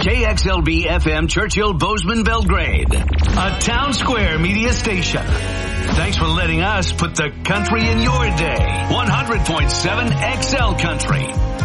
KXLB FM Churchill Bozeman Belgrade, a Town Square media station. Thanks for letting us put the country in your day. 100.7 XL Country.